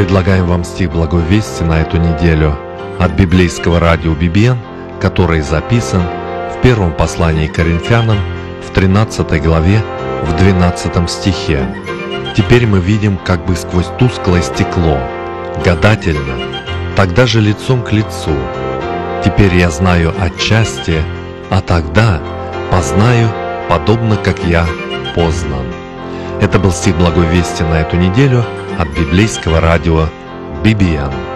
Предлагаем вам стих Благой Вести на эту неделю от библейского радио BBN, который записан в первом послании к Коринфянам в 13 главе в 12 стихе. «Теперь мы видим как бы сквозь тусклое стекло, гадательно, тогда же лицом к лицу. Теперь я знаю отчасти, а тогда познаю, подобно как я познан». Это был стих Благой Вести на эту неделю от библейского радио BBN.